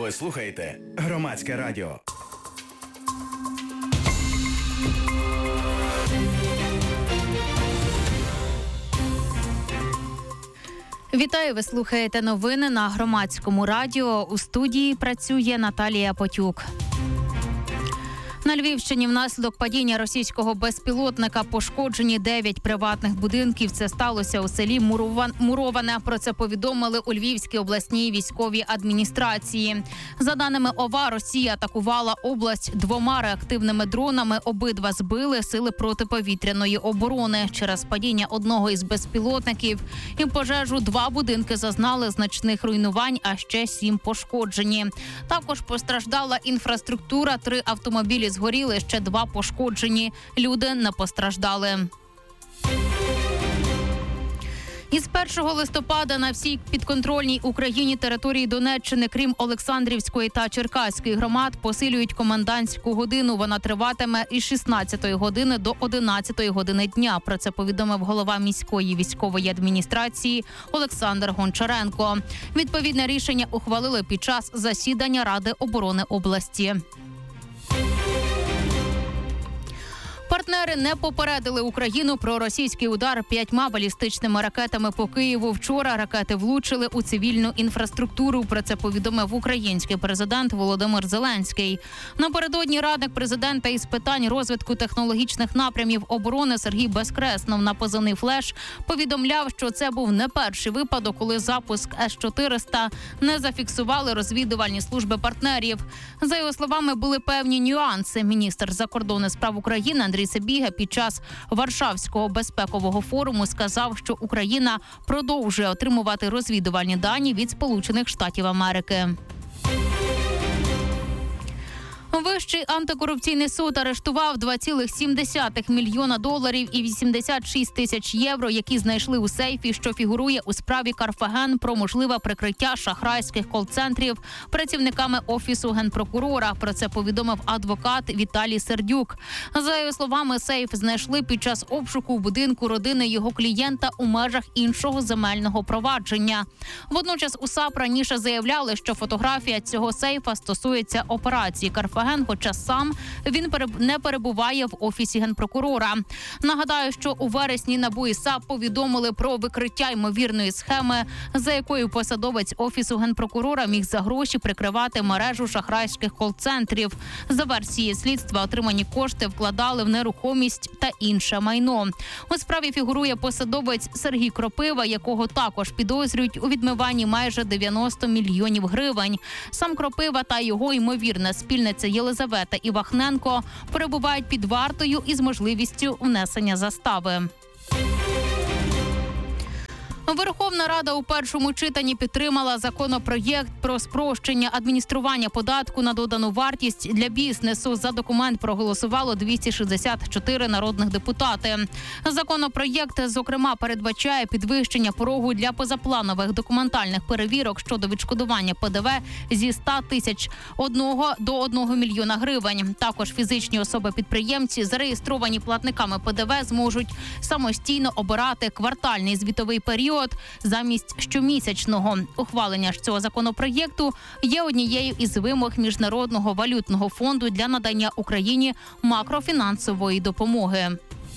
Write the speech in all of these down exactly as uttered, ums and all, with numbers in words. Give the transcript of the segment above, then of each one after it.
Ви слухаєте Громадське радіо. Вітаю, ви слухаєте новини на Громадському радіо. У студії працює Наталія Потюк. На Львівщині внаслідок падіння російського безпілотника пошкоджені дев'ять приватних будинків. Це сталося у селі Муроване. Про це повідомили у Львівській обласній військовій адміністрації. За даними ОВА, Росія атакувала область двома реактивними дронами. Обидва збили сили протиповітряної оборони. Через падіння одного із безпілотників і пожежу два будинки зазнали значних руйнувань, а ще сім пошкоджені. Також постраждала інфраструктура, три автомобілі згоріли, ще два пошкоджені. Люди не постраждали. Із першого листопада на всій підконтрольній Україні території Донеччини, крім Олександрівської та Черкаської громад, посилюють комендантську годину. Вона триватиме із шістнадцятої години до одинадцятої години дня. Про це повідомив голова міської військової адміністрації Олександр Гончаренко. Відповідне рішення ухвалили під час засідання Ради оборони області. Партнери не попередили Україну про російський удар п'ятьма балістичними ракетами по Києву. Вчора ракети влучили у цивільну інфраструктуру. Про це повідомив український президент Володимир Зеленський. Напередодні радник президента із питань розвитку технологічних напрямів оборони Сергій Безкреснов на позивний «Флеш» повідомляв, що це був не перший випадок, коли запуск С чотириста не зафіксували розвідувальні служби партнерів. За його словами, були певні нюанси. Міністр закордонних справ України Андрій Сибіга під час Варшавського безпекового форуму сказав, що Україна продовжує отримувати розвідувальні дані від Сполучених Штатів Америки. Вищий антикорупційний суд арештував два цілих сім десятих мільйона доларів і вісімдесят шість тисяч євро, які знайшли у сейфі, що фігурує у справі Карфаген про можливе прикриття шахрайських кол-центрів працівниками Офісу Генпрокурора. Про це повідомив адвокат Віталій Сердюк. За його словами, сейф знайшли під час обшуку в будинку родини його клієнта у межах іншого земельного провадження. Водночас у САП раніше заявляли, що фотографія цього сейфа стосується операції Карфаген, хоча сам він не перебуває в Офісі Генпрокурора. Нагадаю, що у вересні НАБУ і САП повідомили про викриття ймовірної схеми, за якою посадовець Офісу Генпрокурора міг за гроші прикривати мережу шахрайських кол-центрів. За версією слідства, отримані кошти вкладали в нерухомість та інше майно. У справі фігурує посадовець Сергій Кропива, якого також підозрюють у відмиванні майже дев'яносто мільйонів гривень. Сам Кропива та його ймовірна спільниця Єлизавета Івахненко перебувають під вартою із можливістю внесення застави. Верховна Рада у першому читанні підтримала законопроєкт про спрощення адміністрування податку на додану вартість для бізнесу. За документ проголосувало двісті шістдесят чотири народних депутати. Законопроєкт, зокрема, передбачає підвищення порогу для позапланових документальних перевірок щодо відшкодування П Д В зі ста тисяч до одного мільйона гривень. Також фізичні особи-підприємці, зареєстровані платниками П Д В, зможуть самостійно обирати квартальний звітовий період замість щомісячного. Ухвалення ж цього законопроєкту є однією із вимог Міжнародного валютного фонду для надання Україні макрофінансової допомоги.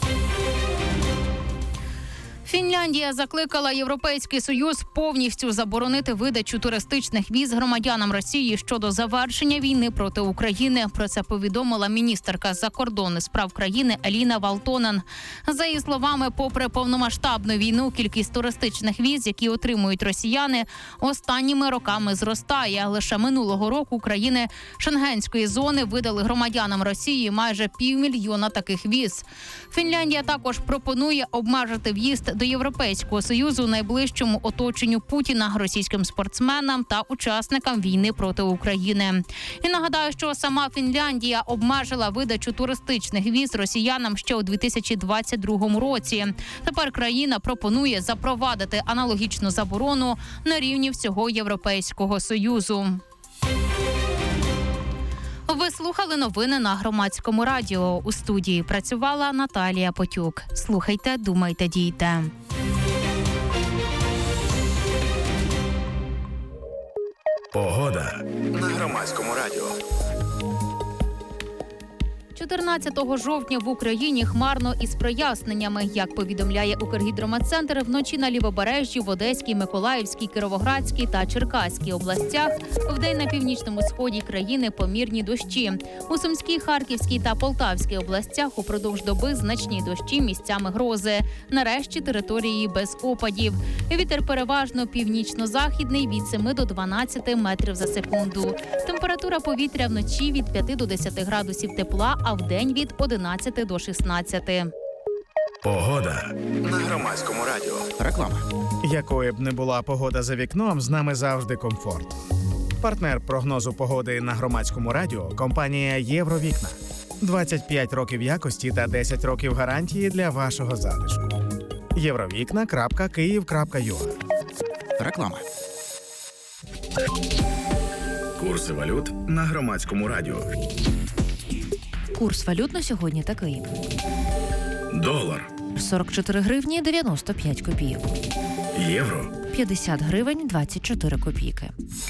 Фінляндія закликала Європейський Союз повністю заборонити видачу туристичних віз громадянам Росії щодо завершення війни проти України. Про це повідомила міністерка закордонних справ країни Еліна Валтонен. За її словами, попри повномасштабну війну, кількість туристичних віз, які отримують росіяни, останніми роками зростає. Лише минулого року країни Шенгенської зони видали громадянам Росії майже півмільйона таких віз. Фінляндія також пропонує обмежити в'їзд до Європейського Союзу найближчому оточенню Путіна, російським спортсменам та учасникам війни проти України. І нагадаю, що сама Фінляндія обмежила видачу туристичних віз росіянам ще у дві тисячі двадцять другому році. Тепер країна пропонує запровадити аналогічну заборону на рівні всього Європейського Союзу. Ви слухали новини на Громадському радіо. У студії працювала Наталія Потюк. Слухайте, думайте, дійте. Погода на Громадському радіо. чотирнадцятого жовтня в Україні хмарно із проясненнями. Як повідомляє Укргідрометцентр, вночі на Лівобережжі, в Одеській, Миколаївській, Кіровоградській та Черкаській областях, вдень на північному сході країни помірні дощі. У Сумській, Харківській та Полтавській областях упродовж доби значні дощі, місцями грози. Нарешті території без опадів. Вітер переважно північно-західний від семи до дванадцяти метрів за секунду. Температура повітря вночі від п'яти до десяти градусів тепла, а вдень від одинадцяти до шістнадцяти. Погода на Громадському радіо. Реклама. Якою б не була погода за вікном, з нами завжди комфорт. Партнер прогнозу погоди на Громадському радіо – компанія «Євровікна». двадцять п'ять років якості та десять років гарантії для вашого затишку. євровікна крапка київ крапка ю а. Реклама. Курси валют на Громадському радіо. Курс валют на сьогодні такий. Долар, сорок чотири гривні дев'яносто п'ять копійок. євро, п'ятдесят гривень двадцять чотири копійки.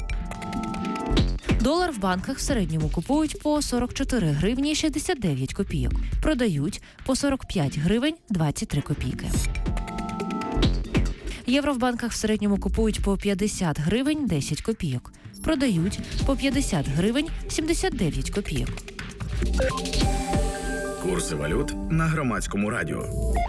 Долар в банках в середньому купують по сорок чотири гривні шістдесят дев'ять копійок. Продають по сорок п'ять гривень двадцять три копійки. Євро в банках в середньому купують по п'ятдесят гривень десять копійок. Продають по п'ятдесят гривень сімдесят дев'ять копійок. курси валют на Громадському радіо.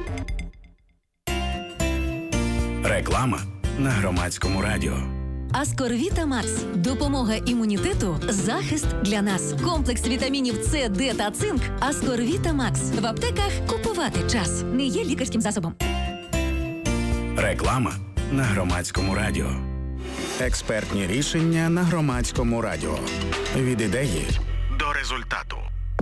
Реклама на Громадському радіо. Аскорвіта Макс. Допомога імунітету, захист для нас. Комплекс вітамінів С, Д та цинк. Аскорвіта Макс. В аптеках купувати час. Не є лікарським засобом. Реклама на Громадському радіо. Експертні рішення на Громадському радіо. Від ідеї До результату.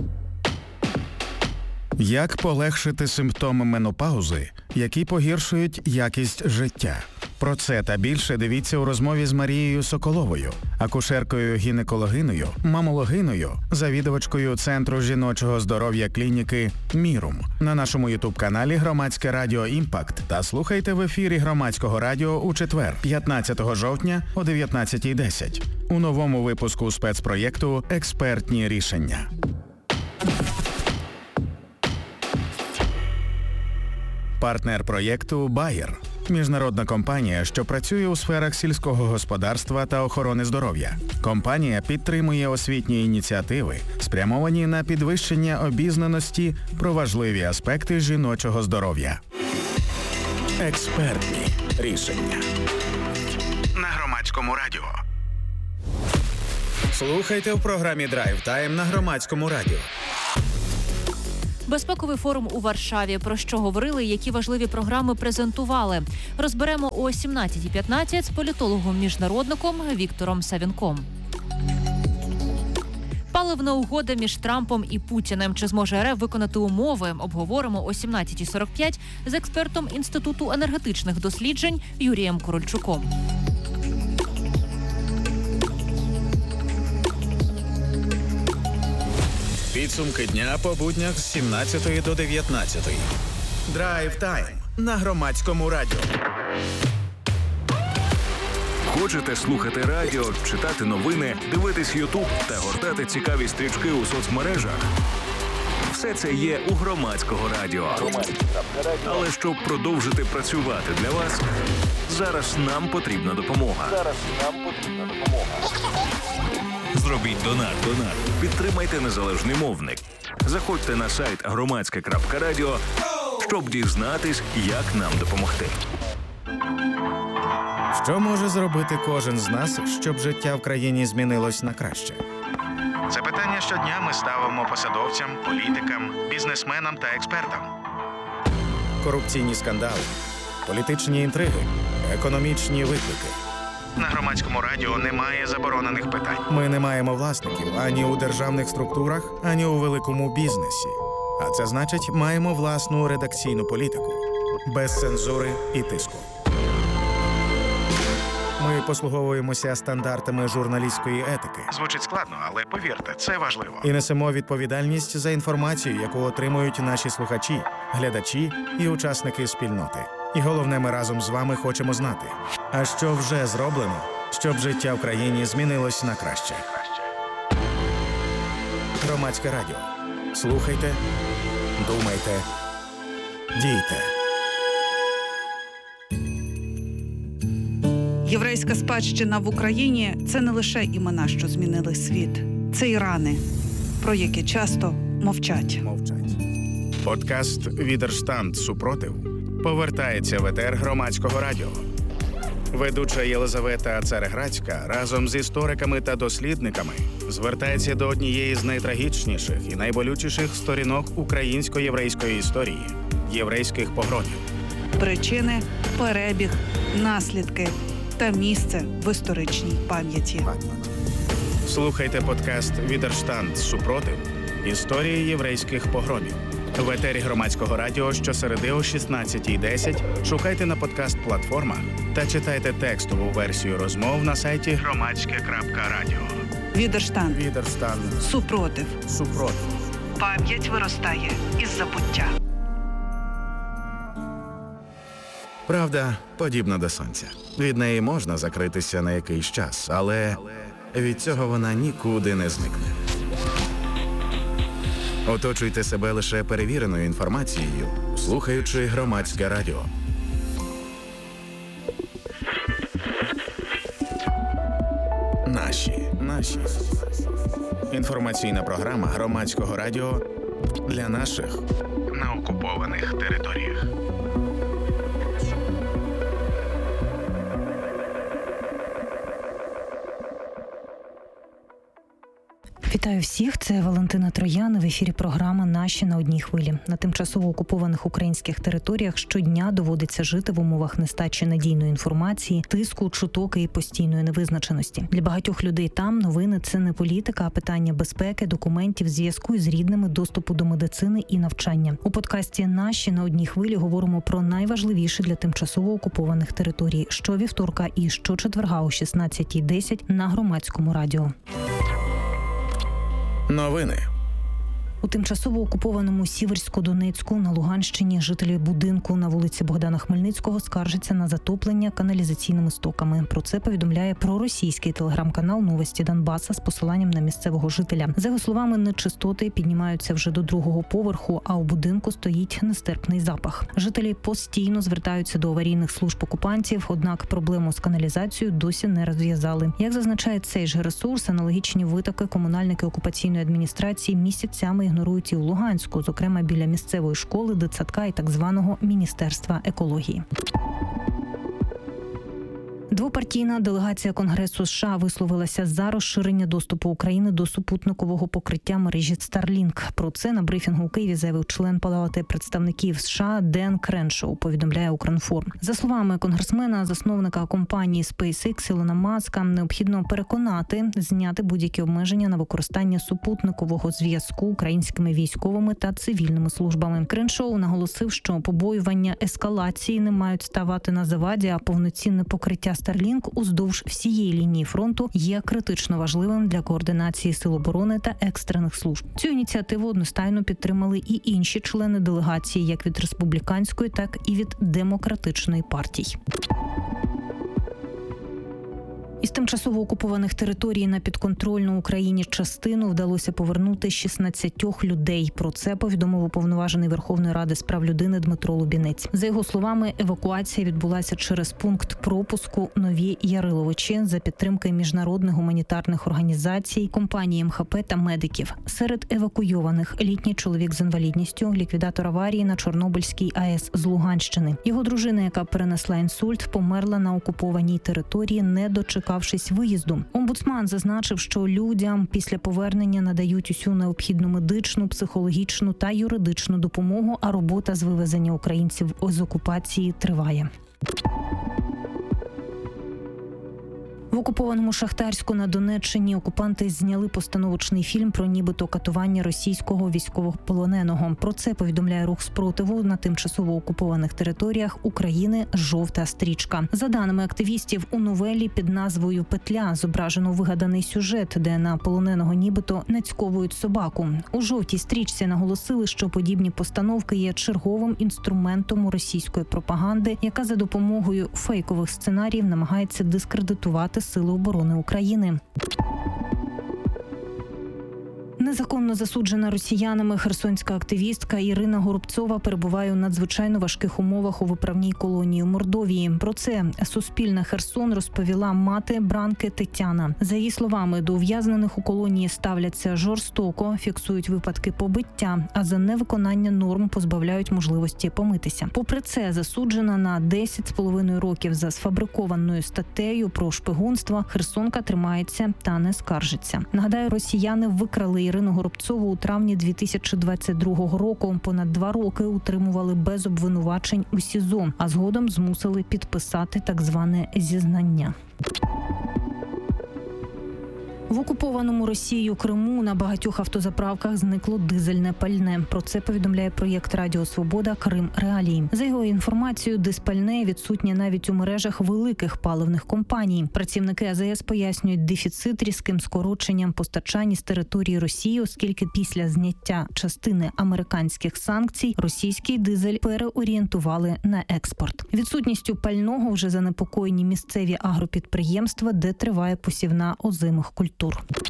Як полегшити симптоми менопаузи, які погіршують якість життя? Про це та більше дивіться у розмові з Марією Соколовою, акушеркою-гінекологиною, мамологиною, завідувачкою Центру жіночого здоров'я клініки «Мірум» на нашому ютуб-каналі «Громадське радіо Імпакт» та слухайте в ефірі Громадського радіо у четвер, п'ятнадцятого жовтня о дев'ятнадцятій десять у новому випуску спецпроєкту «Експертні рішення». Партнер проєкту «Байер» – міжнародна компанія, що працює у сферах сільського господарства та охорони здоров'я. Компанія підтримує освітні ініціативи, спрямовані на підвищення обізнаності про важливі аспекти жіночого здоров'я. Експертні рішення на Громадському радіо. Слухайте в програмі «Драйв Тайм» на Громадському радіо. Безпековий форум у Варшаві. Про що говорили, які важливі програми презентували. Розберемо о сімнадцятій п'ятнадцять з політологом-міжнародником Віктором Савінком. Паливна угода між Трампом і Путіним. Чи зможе РФ виконати умови? Обговоримо о сімнадцятій сорок п'ять з експертом Інституту енергетичних досліджень Юрієм Корольчуком. Підсумки дня по буднях з сімнадцятої до дев'ятнадцятої. Драйв Тайм на Громадському радіо. Хочете слухати радіо, читати новини, дивитись Ютуб та гортати цікаві стрічки у соцмережах? Все це є у Громадського радіо. Але щоб продовжити працювати для вас, зараз нам потрібна допомога. Зараз нам потрібна допомога. Зробіть донат. Донат. Підтримайте незалежний мовник. Заходьте на сайт громадське крапка радіо, щоб дізнатись, як нам допомогти. Що може зробити кожен з нас, щоб життя в країні змінилось на краще? Це питання щодня ми ставимо посадовцям, політикам, бізнесменам та експертам. Корупційні скандали, політичні інтриги, економічні виклики. На Громадському радіо немає заборонених питань. Ми не маємо власників ані у державних структурах, ані у великому бізнесі. А це значить, маємо власну редакційну політику. Без цензури і тиску. Ми послуговуємося стандартами журналістської етики. Звучить складно, але повірте, це важливо. І несемо відповідальність за інформацію, яку отримують наші слухачі, глядачі і учасники спільноти. І головне, ми разом з вами хочемо знати, а що вже зроблено, щоб життя в країні змінилось на краще. Громадське радіо. Слухайте, думайте, дійте. Єврейська спадщина в Україні – це не лише імена, що змінили світ. Це і рани, про які часто мовчать. Мовчать. Подкаст «Відерштанд. Супротив» повертається в етер Громадського радіо. Ведуча Єлизавета Цареградська разом з істориками та дослідниками звертається до однієї з найтрагічніших і найболючіших сторінок українсько-єврейської історії – єврейських погромів. Причини, перебіг, наслідки та місце в історичній пам'яті. Слухайте подкаст «Відерштанд. Супротив. Історії єврейських погромів». В етері Громадського радіо щосереди о шістнадцятій десять шукайте на подкаст-платформах та читайте текстову версію розмов на сайті громадське крапка радіо. Відерштанд. Відерштанд. Супротив. Супротив. Пам'ять виростає із забуття. Правда подібна до сонця. Від неї можна закритися на якийсь час, але від цього вона нікуди не зникне. Оточуйте себе лише перевіреною інформацією, слухаючи Громадське радіо. Наші. Наші. Інформаційна програма Громадського радіо для наших на окупованих територіях. Вітаю всіх, це Валентина Троян, в ефірі програма «Наші на одній хвилі». На тимчасово окупованих українських територіях щодня доводиться жити в умовах нестачі надійної інформації, тиску, чуток і постійної невизначеності. Для багатьох людей там новини – це не політика, а питання безпеки, документів, зв'язку із рідними, доступу до медицини і навчання. У подкасті «Наші на одній хвилі» говоримо про найважливіше для тимчасово окупованих територій щовівторка і щочетверга о шістнадцятій десять на Громадському радіо. Новини. У тимчасово окупованому Сіверсько-Донецьку на Луганщині жителі будинку на вулиці Богдана Хмельницького скаржаться на затоплення каналізаційними стоками. Про це повідомляє проросійський телеграм-канал «Новості Донбаса» з посиланням на місцевого жителя. За його словами, нечистоти піднімаються вже до другого поверху, а у будинку стоїть нестерпний запах. Жителі постійно звертаються до аварійних служб окупантів, однак проблему з каналізацією досі не розв'язали. Як зазначає цей ж ресурс, аналогічні витоки комунальники окупаційної адміністрації місяцями ігнорують і у Луганську, зокрема біля місцевої школи, дитсадка і так званого Міністерства екології. Двопартійна делегація Конгресу США висловилася за розширення доступу України до супутникового покриття мережі Starlink. Про це на брифінгу у Києві заявив член Палати представників США Ден Креншоу, повідомляє Укрінформ. За словами конгресмена, засновника компанії SpaceX Ілона Маска, необхідно переконати зняти будь-які обмеження на використання супутникового зв'язку українськими військовими та цивільними службами. Креншоу наголосив, що побоювання ескалації не мають ставати на заваді, а повноцінне покриття Starlink уздовж всієї лінії фронту є критично важливим для координації сил оборони та екстрених служб. Цю ініціативу одностайно підтримали і інші члени делегації, як від республіканської, так і від демократичної партій. Із тимчасово окупованих територій на підконтрольну Україні частину вдалося повернути шістнадцять людей. Про це повідомив уповноважений Верховної Ради з прав людини Дмитро Лубінець. За його словами, евакуація відбулася через пункт пропуску Нові Яриловичі за підтримки міжнародних гуманітарних організацій, компанії ем ха пе та медиків. Серед евакуйованих літній чоловік з інвалідністю, ліквідатор аварії на Чорнобильській АЕС з Луганщини. Його дружина, яка перенесла інсульт, померла на окупованій території, не дочекавшись виїзду. Омбудсман зазначив, що людям після повернення надають усю необхідну медичну, психологічну та юридичну допомогу, а робота з вивезення українців з окупації триває. В окупованому Шахтарську на Донеччині окупанти зняли постановочний фільм про нібито катування російського військовополоненого. Про це повідомляє рух спротиву на тимчасово окупованих територіях України «Жовта стрічка». За даними активістів, у новелі під назвою «Петля» зображено вигаданий сюжет, де на полоненого нібито нацьковують собаку. У «Жовтій стрічці» наголосили, що подібні постановки є черговим інструментом російської пропаганди, яка за допомогою фейкових сценаріїв намагається дискредитувати Сили оборони України. Незаконно засуджена росіянами херсонська активістка Ірина Горобцова перебуває у надзвичайно важких умовах у виправній колонії у Мордовії. Про це Суспільне Херсон розповіла мати Бранки Тетяна. За її словами, до ув'язнених у колонії ставляться жорстоко, фіксують випадки побиття, а за невиконання норм позбавляють можливості помитися. Попри це, засуджена на десять з половиною років за сфабрикованою статтею про шпигунство, херсонка тримається та не скаржиться. Нагадаю, росіяни викрали Ірину Горобцову у травні дві тисячі двадцять другого року. Понад два роки утримували без обвинувачень у СІЗО, а згодом змусили підписати так зване зізнання. В окупованому Росією Криму на багатьох автозаправках зникло дизельне пальне. Про це повідомляє проєкт Радіо Свобода «Крим Реалії». За його інформацією, дизпальне відсутнє навіть у мережах великих паливних компаній. Працівники А З С пояснюють дефіцит різким скороченням постачань з території Росії, оскільки після зняття частини американських санкцій російський дизель переорієнтували на експорт. Відсутністю пального вже занепокоєні місцеві агропідприємства, де триває посівна озимих культур.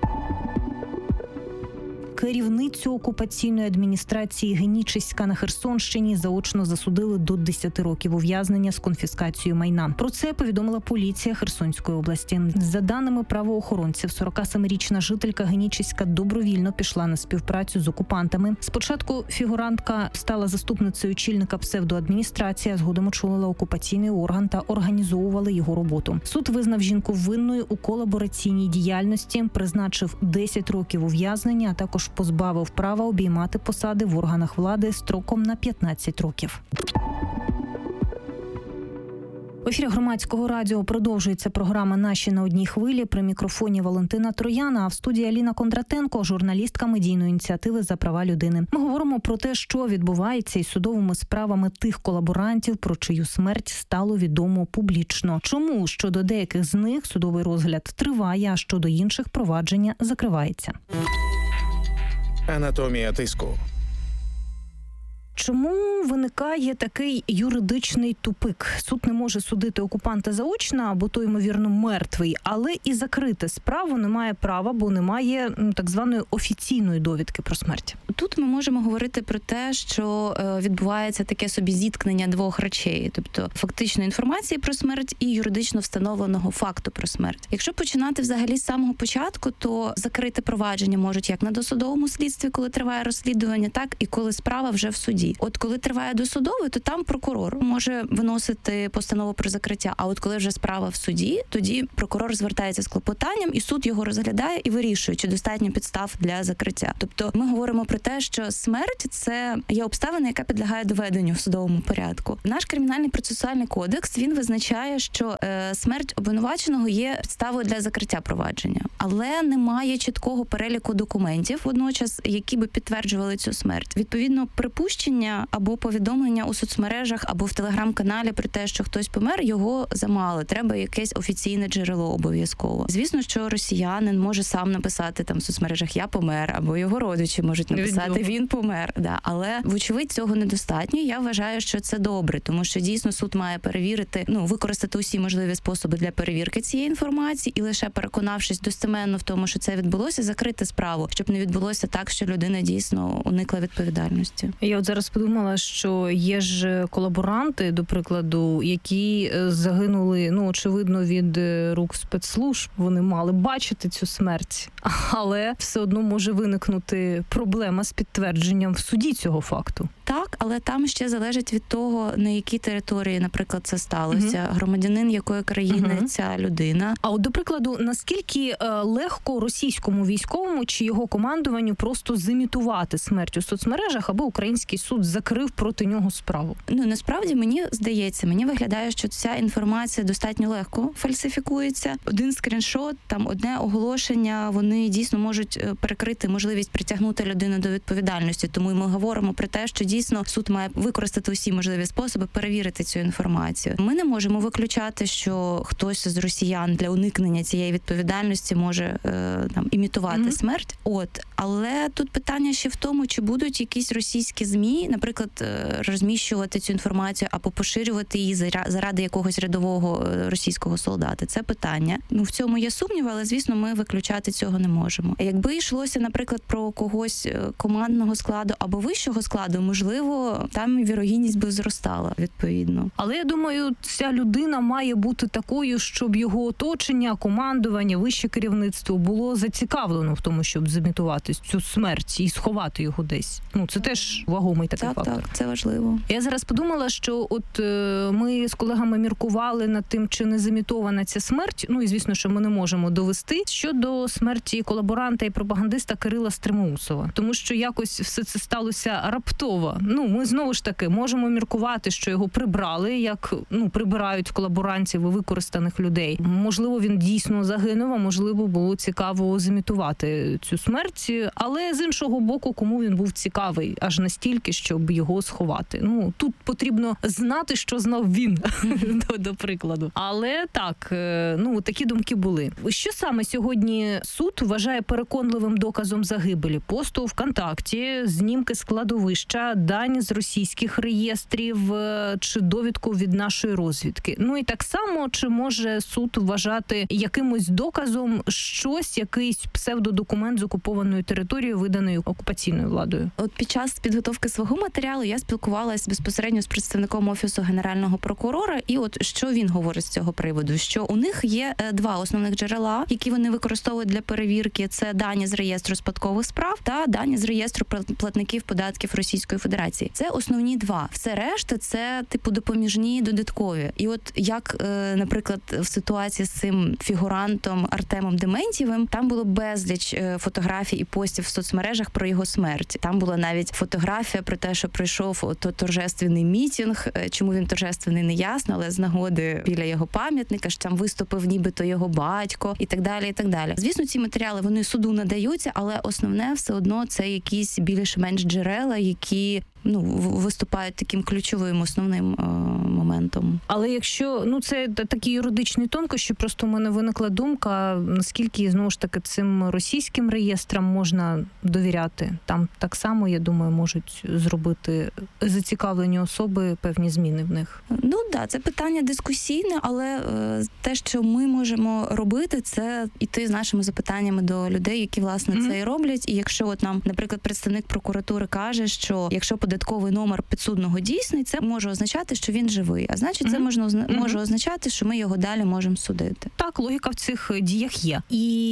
Керівницю окупаційної адміністрації Генічеська на Херсонщині заочно засудили до десяти років ув'язнення з конфіскацією майна. Про це повідомила поліція Херсонської області. За даними правоохоронців, сорокасемирічна жителька Генічеська добровільно пішла на співпрацю з окупантами. Спочатку фігурантка стала заступницею очільника псевдоадміністрації, а згодом очолила окупаційний орган та організовувала його роботу. Суд визнав жінку винною у колабораційній діяльності, призначив десять років ув'язнення, а також позбавив права обіймати посади в органах влади строком на п'ятнадцять років. В ефірі Громадського радіо продовжується програма «Наші на одній хвилі». При мікрофоні Валентина Трояна, а в студії Аліна Кондратенко, журналістка медійної ініціативи «За права людини». Ми говоримо про те, що відбувається із судовими справами тих колаборантів, про чию смерть стало відомо публічно. Чому щодо деяких з них судовий розгляд триває, а щодо інших провадження закривається. Анатомія тиску. Чому виникає такий юридичний тупик? Суд не може судити окупанта заочно, бо той, ймовірно, мертвий, але і закрити справу не має права, бо немає так званої офіційної довідки про смерть. Тут ми можемо говорити про те, що відбувається таке собі зіткнення двох речей, тобто фактичної інформації про смерть і юридично встановленого факту про смерть. Якщо починати взагалі з самого початку, то закрити провадження можуть як на досудовому слідстві, коли триває розслідування, так і коли справа вже в суді. От коли триває досудове, то там прокурор може виносити постанову про закриття. А от коли вже справа в суді, тоді прокурор звертається з клопотанням, і суд його розглядає і вирішує, чи достатньо підстав для закриття. Тобто ми говоримо про те, що смерть – це є обставина, яка підлягає доведенню в судовому порядку. Наш кримінальний процесуальний кодекс, він визначає, що е, смерть обвинуваченого є підставою для закриття провадження. Але немає чіткого переліку документів водночас, які би підтверджували цю смерть. Відповідно, припущення або повідомлення у соцмережах, або в телеграм-каналі про те, що хтось помер, його замало. Треба якесь офіційне джерело обов'язково. Звісно, що росіянин може сам написати там в соцмережах «я помер», або його родичі можуть написати «він помер». Да. Але, вочевидь, цього недостатньо. Я вважаю, що це добре, тому що дійсно суд має перевірити, ну, використати усі можливі способи для перевірки цієї інформації і лише переконавшись достеменно в тому, що це відбулося, закрити справу, щоб не відбулося так, що людина дійсно уникла відповідальності. Я от зараз подумала, що є ж колаборанти, до прикладу, які загинули, ну, очевидно, від рук спецслужб. Вони мали бачити цю смерть, але все одно може виникнути проблема з підтвердженням в суді цього факту. Так, але там ще залежить від того, на якій території, наприклад, це сталося. Угу. Громадянин якої країни угу. ця людина. А от, до прикладу, наскільки е, легко російському військовому чи його командуванню просто зімітувати смерть у соцмережах, аби український суд закрив проти нього справу? Ну, насправді, мені здається, мені виглядає, що ця інформація достатньо легко фальсифікується. Один скріншот, там одне оголошення, вони дійсно можуть перекрити можливість притягнути людину до відповідальності. Тому ми говоримо про те, що дійсно суд має використати усі можливі способи перевірити цю інформацію. Ми не можемо виключати, що хтось з росіян для уникнення цієї відповідальності може е, там імітувати mm-hmm. смерть. От, але тут питання ще в тому, чи будуть якісь російські ЗМІ, наприклад, розміщувати цю інформацію або поширювати її заради якогось рядового російського солдата. Це питання. Ну, в цьому є сумнів, але, звісно, ми виключати цього не можемо. Якби йшлося, наприклад, про когось командного складу або вищого складу, можливо, там вірогідність би зростала, відповідно. Але, я думаю, ця людина має бути такою, щоб його оточення, командування, вище керівництво було зацікавлено в тому, щоб зімітувати цю смерть і сховати його десь. Ну, це теж вагомий такий так, фактор. Так, це важливо. Я зараз подумала, що от е, ми з колегами міркували над тим, чи не зімітована ця смерть. Ну, і звісно, що ми не можемо довести щодо смерті колаборанта і пропагандиста Кирила Стримоусова. Тому що якось все це сталося раптово. Ну, ми знову ж таки можемо міркувати, що його прибрали, як, ну, прибирають колаборантів і використаних людей. Можливо, він дійсно загинув, а можливо, було цікаво зімітувати цю смерть. Але з іншого боку, кому він був цікавий аж настільки, щоб його сховати. Ну, тут потрібно знати, що знав він, до, до прикладу. Але так, ну, такі думки були. Що саме сьогодні суд вважає переконливим доказом загибелі? Пост у ВКонтакті, знімки складовища, дані з російських реєстрів чи довідку від нашої розвідки. Ну і так само, чи може суд вважати якимось доказом щось, якийсь псевдодокумент з окупованої території, виданої окупаційною владою? От під час підготовки свого матеріалу я спілкувалася безпосередньо з представником Офісу Генерального прокурора, і от що він говорить з цього приводу, що у них є два основних джерела, які вони використовують для перевірки. Це дані з реєстру спадкових справ та дані з реєстру платників податків Російської Федерації. Це основні два. Все решта – це, типу, допоміжні, додаткові. І от як, наприклад, в ситуації з цим фігурантом Артемом Дементьєвим, там було безліч фотографій і постів в соцмережах про його смерть. Там була навіть фотографія про те, що прийшов то торжественний мітинг, чому він торжественний, не ясно, але з нагоди біля його пам'ятника, що там виступив нібито його батько і так далі, і так далі. Звісно, ці матеріали, вони суду надаються, але основне все одно це якісь більш-менш джерела, які, ну, виступають таким ключовим, основним е- моментом. Але якщо, ну, це такі юридичні тонкощі, просто в мене виникла думка, наскільки, знову ж таки, цим російським реєстрам можна довіряти. Там так само, я думаю, можуть зробити зацікавлені особи певні зміни в них. Ну, так, да, це питання дискусійне, але е- те, що ми можемо робити, це йти з нашими запитаннями до людей, які, власне, mm-hmm. це і роблять. І якщо от нам, наприклад, представник прокуратури каже, що якщо податковий номер підсудного дійсний, це може означати, що він живий. А значить, це mm-hmm. можна, mm-hmm. може означати, що ми його далі можемо судити. Так, логіка в цих діях є.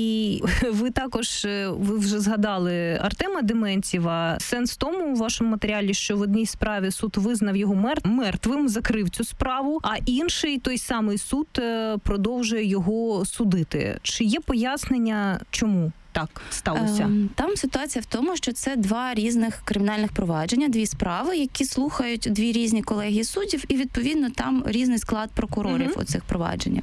І ви також, ви вже згадали Артема Дементьєва. Сенс в тому у вашому матеріалі, що в одній справі суд визнав його мер... мертвим, закрив цю справу, а інший, той самий суд, продовжує його судити. Чи є пояснення, чому так сталося? Там ситуація в тому, що це два різних кримінальних провадження, дві справи, які слухають дві різні колегії суддів, і, відповідно, там різний склад прокурорів mm-hmm. у цих провадженнях.